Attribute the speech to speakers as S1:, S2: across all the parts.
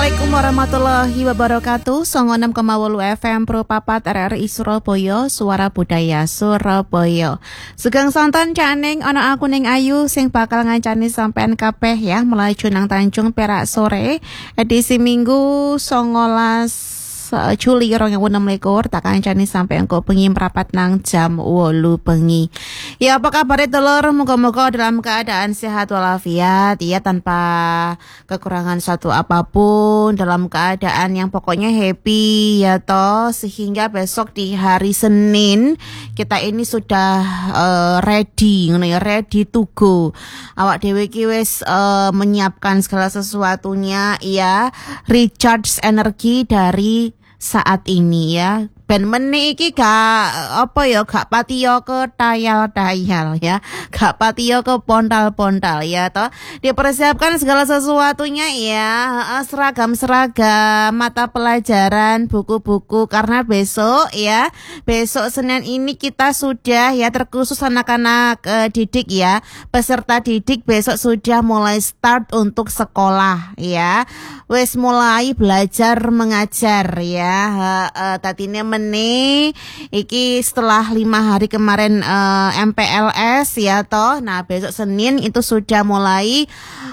S1: Assalamualaikum warahmatullahi wabarakatuh. 96,8 FM Pro Papat RRI Surabaya, Suara Budaya Surabaya. Sugeng sonton caning ana aku ning Ayu sing bakal ngancani sampean kabeh ya melaju nang Tanjung Perak sore edisi Minggu 19 Juli 2026 tak kancani sampai engko bengi merapat nang jam 8 bengi. Ya apa kabar telur? Moga-moga dalam keadaan sehat walafiat ya, tanpa kekurangan satu apapun, dalam keadaan yang pokoknya happy ya toh, sehingga besok di hari Senin kita ini sudah ready to go. Awak dhewe ki wis menyiapkan segala sesuatunya ya, recharge energi dari saat ini ya. Ben meneh iki gak patiyo ke tayal-tayal ya, gak patiyo ke pontal-pontal ya toh. Dipersiapkan segala sesuatunya ya, seragam-seragam, mata pelajaran, buku-buku, karena besok Senin ini kita sudah ya, terkhusus anak-anak didik ya, peserta didik besok sudah mulai start untuk sekolah ya. Wes mulai belajar mengajar ya. Tatine iki setelah 5 hari kemarin MPLS ya toh. Nah besok Senin itu sudah mulai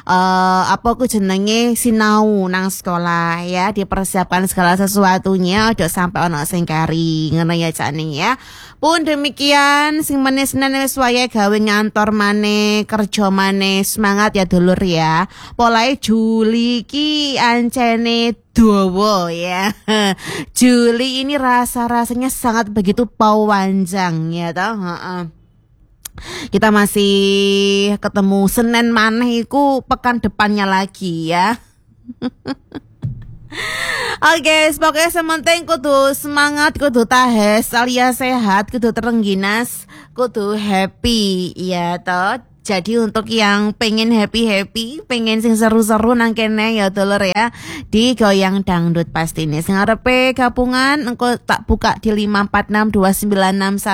S1: sinau nang sekolah ya. Dipersiapkan segala sesuatunya, ojo sampai ono sing kari ngono ya caning ya. Pun demikian sing meneh Senin wis wayahe gawe ngantor maneh, kerja maneh, semangat ya dulur ya. Polahe Juli ki ancene dawa ya. Juli ini rasanya sangat begitu panjang ya toh. Kita masih ketemu Senin maneh iku pekan depannya lagi ya. Oke, pokoknya sementing kudu semangat, kudu tahes alias sehat, kudu terengginas, kudu happy ya toh. Jadi untuk yang pengen happy, pengen sing seru-seru nang kene ya dulur ya, di Goyang Dangdut pasti nih. Sing arepe gabungan engko tak buka di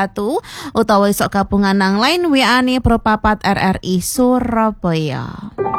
S1: 5462961 utawa isok gabungan nang line WA-ne Pro Papat RRI Surabaya.